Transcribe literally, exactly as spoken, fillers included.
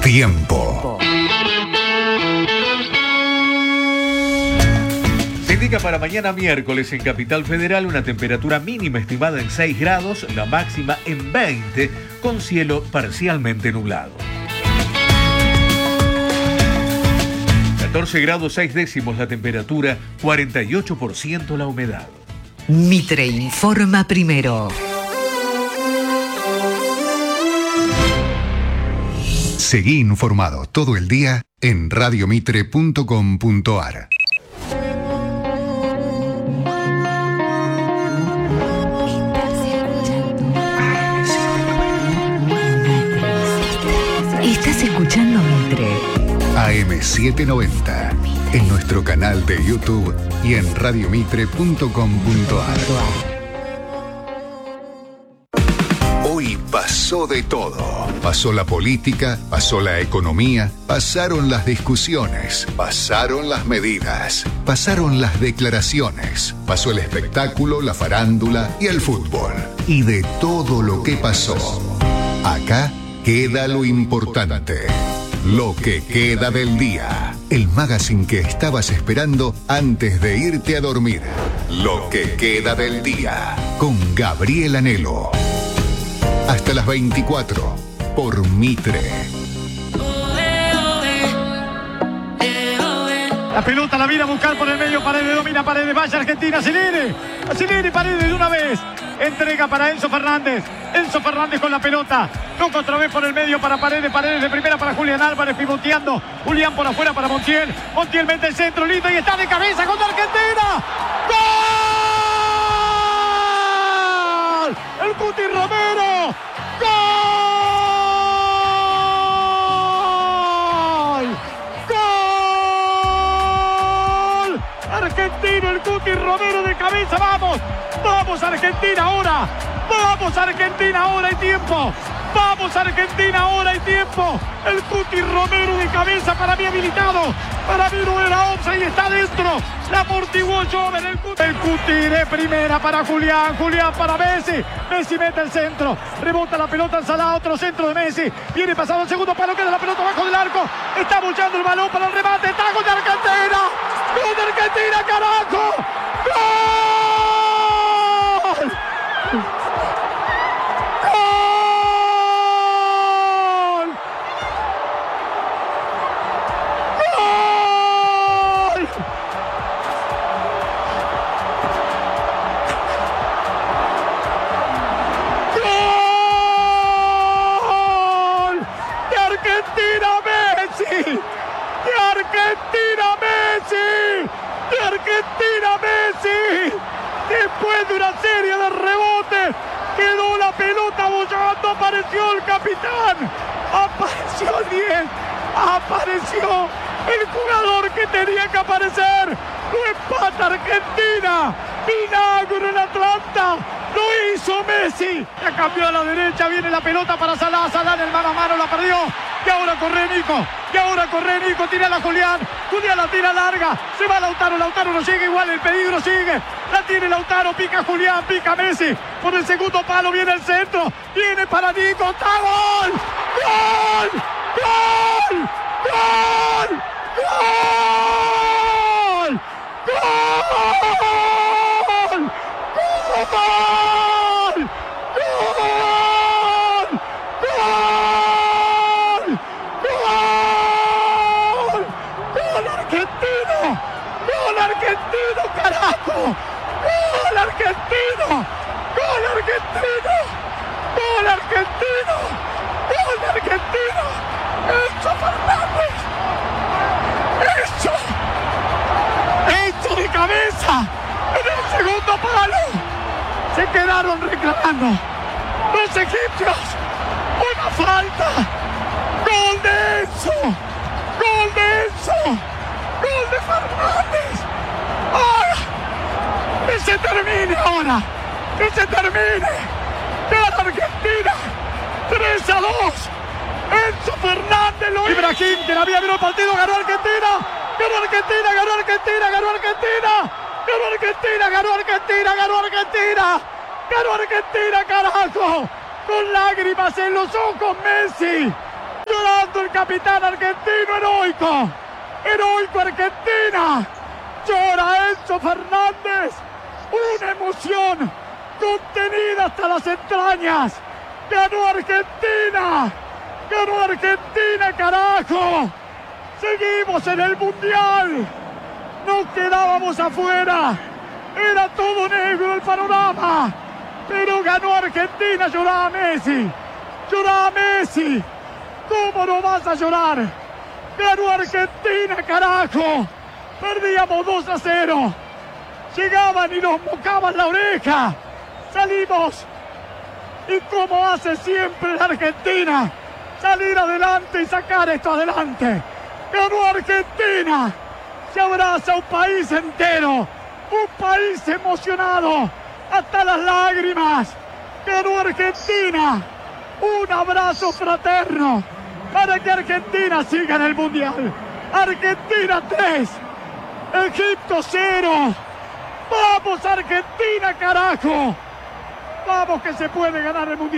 Tiempo. Se indica para mañana miércoles en Capital Federal una temperatura mínima estimada en seis grados, la máxima en veinte, con cielo parcialmente nublado. catorce grados seis décimos la temperatura, cuarenta y ocho por ciento la humedad. Mitre informa primero. Seguí informado todo el día en radio mitre punto com punto a r. Estás escuchando Mitre. A M setecientos noventa, en nuestro canal de YouTube y en radio mitre punto com punto a r. Hoy pasó de todo. Pasó la política, pasó la economía, pasaron las discusiones, pasaron las medidas, pasaron las declaraciones, pasó el espectáculo, la farándula y el fútbol. Y de todo lo que pasó, acá queda lo importante. Lo que queda del día. El magazine que estabas esperando antes de irte a dormir. Lo que queda del día. Con Gabriel Anelo. Hasta las veinticuatro. Por Mitre. La pelota la viene a buscar por el medio. Paredes domina. Paredes. Vaya Argentina. Acelere. Acelere Paredes de una vez. Entrega para Enzo Fernández. Enzo Fernández con la pelota. Toca otra vez por el medio para Paredes. Paredes de primera para Julián Álvarez pivoteando. Julián por afuera para Montiel. Montiel mete el centro lindo y está de cabeza contra Argentina. ¡Gol! El Cuti Romero. ¡Gol! ¡Gol! Argentina, el Cuti Romero de cabeza. ¡Vamos! ¡Vamos Argentina ahora! ¡Vamos Argentina ahora! ¡Hay tiempo! ¡Vamos Argentina ahora! ¡Hay tiempo! El Cuti Romero de cabeza, para mí habilitado. Para mí no era offside y está dentro. La amortiguó Joven. El Cuti. El Cuti de primera para Julián. Julián para Messi. Messi mete el centro. Rebota la pelota al Salah. Otro centro de Messi. Viene pasado el segundo palo. Queda la pelota abajo del arco. Está buchando el balón para el remate. ¡Está con Argentina! ¡Con Argentina, carajo! ¡Gol! Argentina, Messi, después de una serie de rebotes, quedó la pelota bollando, apareció el capitán, apareció el diez, apareció el jugador que tenía que aparecer, lo empata Argentina, milagro en Atlanta, lo hizo Messi, la cambió a la derecha, viene la pelota para Salah, Salah en el mano a mano la perdió, y ahora corre Nico, y ahora corre Nico, tira la Julián, Julián la tira larga, se va Lautaro, Lautaro no llega igual, el peligro sigue, la tiene Lautaro, pica Julián, pica Messi, por el segundo palo viene el centro, viene para Nico, ¡está gol! ¡Gol! ¡Gol! ¡Gol! ¡Gol! ¡Gol! ¡Gol! ¡Gol! ¡Gol! ¡Gol! ¡Gol argentino! ¡Gol argentino, carajo! ¡Gol argentino! ¡Gol argentino! ¡Gol argentino! ¡Gol argentino! ¡Enzo Fernández! ¡Enzo! ¡Enzo de cabeza! ¡En el segundo palo! Se quedaron reclamando los egipcios una falta. ¡Gol de Enzo! ¡Gol de Enzo! ¡Gol de Fernández! ¡Ahora! ¡Que se termine ahora! ¡Que se termine! ¡Gana Argentina! ¡tres a dos! ¡Enzo Fernández lo hizo! Ibrahim, que la había visto el partido, ganó Argentina. ¡Ganó Argentina! ¡Ganó Argentina! ¡Ganó Argentina! ¡Ganó Argentina! ¡Ganó Argentina! ¡Ganó Argentina! ¡Ganó Argentina, carajo! Con lágrimas en los ojos, Messi. Llorando. llorando el capitán argentino, heroico, heroico Argentina. Llora Enzo Fernández, una emoción contenida hasta las entrañas. Ganó Argentina, ganó Argentina, carajo. Seguimos en el Mundial, no quedábamos afuera, era todo negro el panorama, pero ganó Argentina. Lloraba Messi, lloraba Messi, ¿cómo no vas a llorar? Ganó Argentina, carajo. Perdíamos dos a cero. Llegaban y nos mocaban la oreja. Salimos. Y como hace siempre la Argentina, salir adelante y sacar esto adelante. Ganó Argentina. Se abraza un país entero. Un país emocionado. Hasta las lágrimas. Ganó Argentina. Un abrazo fraterno para que Argentina siga en el Mundial. Argentina tres. Egipto cero. ¡Vamos Argentina, carajo! ¡Vamos que se puede ganar el Mundial!